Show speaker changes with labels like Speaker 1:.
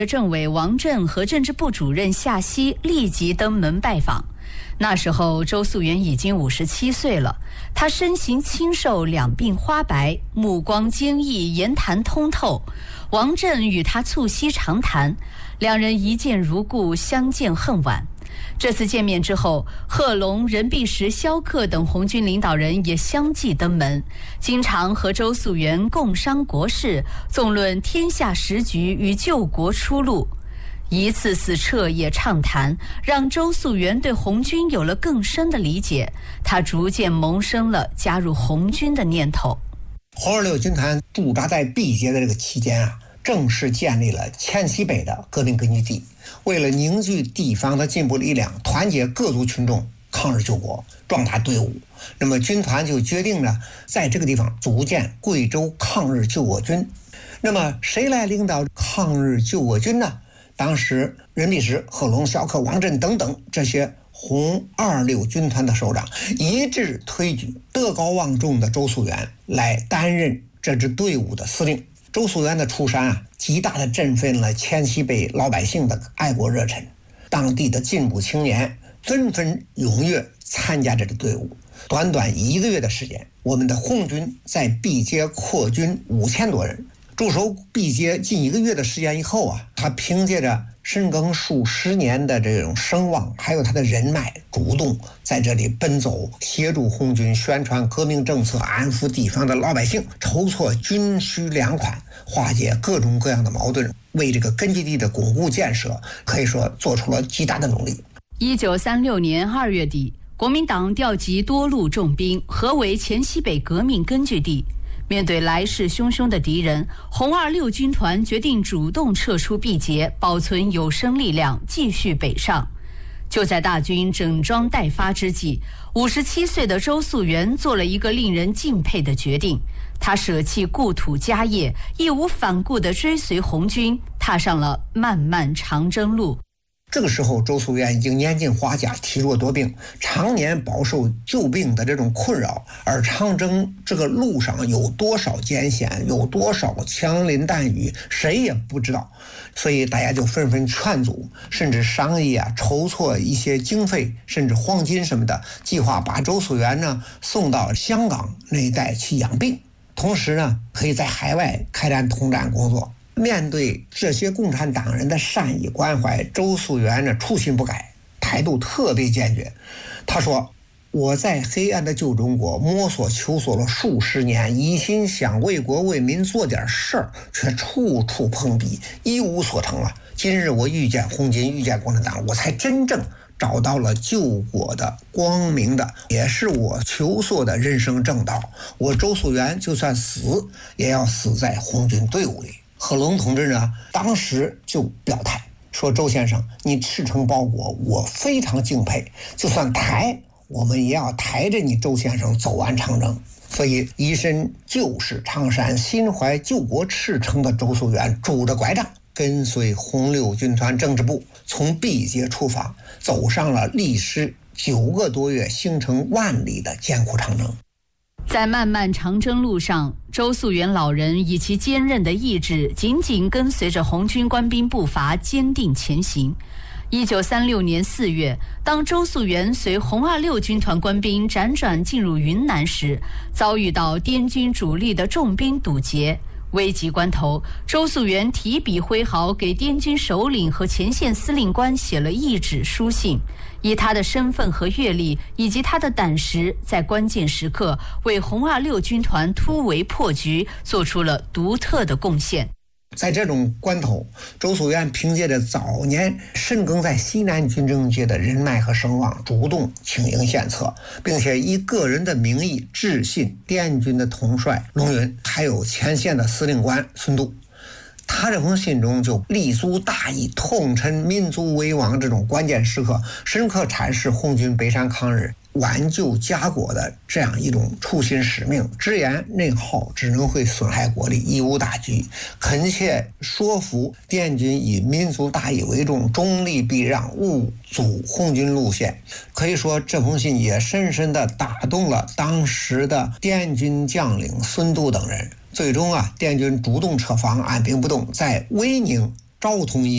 Speaker 1: 政委王震和政治部主任夏曦立即登门拜访。那时候周素媛已经57岁了，她身形清瘦，两鬓花白，目光坚毅，言谈通透。王震与她促膝长谈，两人一见如故，相见恨晚。这次见面之后，贺龙、任弼时、萧克等红军领导人也相继登门，经常和周素媛共商国事，纵论天下时局与救国出路。一次次彻夜畅谈，让周素媛对红军有了更深的理解，她逐渐萌生了加入红军的念头。
Speaker 2: 红26军团驻扎在毕节的这个期间啊，正式建立了黔西北的革命根据地。为了凝聚地方的进步力量，团结各族群众抗日救国，壮大队伍，那么军团就决定呢，在这个地方组建贵州抗日救国军。那么谁来领导抗日救国军呢？当时任弼时、贺龙、萧克、王震等等这些红26军团的首长一致推举德高望重的周素媛来担任这支队伍的司令。周素媛的出山啊，极大地振奋了黔西北老百姓的爱国热忱，当地的进步青年纷纷踊跃参加这支队伍。短短1个月的时间，我们的红军在毕节扩军5000多人。驻守毕节近1个月的时间以后啊，他凭借着深耕数十年的这种声望，还有他的人脉，主动在这里奔走，协助红军宣传革命政策，安抚地方的老百姓，筹措军需粮款，化解各种各样的矛盾，为这个根据地的巩固建设可以说做出了极大的努力。
Speaker 1: 1936年2月底，国民党调集多路重兵，合围黔西北革命根据地。面对来势汹汹的敌人，红26军团决定主动撤出毕节，保存有生力量，继续北上。就在大军整装待发之际，57岁的周素媛做了一个令人敬佩的决定，她舍弃故土家业，义无反顾地追随红军，踏上了漫漫长征路。
Speaker 2: 这个时候周素媛已经年近花甲，体弱多病，常年饱受旧病的这种困扰，而长征这个路上有多少艰险，有多少枪林弹雨，谁也不知道。所以大家就纷纷劝阻，甚至商议啊，筹措一些经费，甚至黄金什么的，计划把周素媛呢送到香港那一带去养病，同时呢可以在海外开展统战工作。面对这些共产党人的善意关怀，周素媛呢初心不改，态度特别坚决。他说，我在黑暗的旧中国摸索求索了数十年，一心想为国为民做点事儿，却处处碰壁，一无所成了。今日我遇见红军，遇见共产党，我才真正找到了救国的光明的，也是我求索的人生正道。我周素媛就算死，也要死在红军队伍里。贺龙同志呢，当时就表态说，周先生，你赤诚报国，我非常敬佩，就算抬，我们也要抬着你周先生走完长征。所以一身旧事长衫，心怀救国赤诚的周素媛拄着拐杖，跟随红6军团政治部从毕节出发，走上了历时9个多月、行程万里的艰苦长征。
Speaker 1: 在漫漫长征路上，周素媛老人以其坚韧的意志，紧紧跟随着红军官兵步伐，坚定前行。1936年4月，当周素媛随红26军团官兵辗转进入云南时，遭遇到滇军主力的重兵堵截。危急关头，周素媛提笔挥毫，给滇军首领和前线司令官写了一纸书信，以他的身份和阅历以及他的胆识，在关键时刻为红26军团突围破局做出了独特的贡献。
Speaker 2: 在这种关头，周素媛凭借着早年深耕在西南军政界的人脉和声望，主动请缨献策，并且以个人的名义致信滇军的统帅龙云，还有前线的司令官孙度。他这封信中就立足大义，痛陈民族危亡这种关键时刻，深刻阐释红军北上抗日、挽救家国的这样一种初心使命，直言内耗只能会损害国力，贻误大局，恳切说服滇军以民族大义为重，中立避让，勿阻红军路线。可以说这封信也深深地打动了当时的滇军将领孙度等人。最终啊，滇军主动撤防，按兵不动，在威宁、昭通一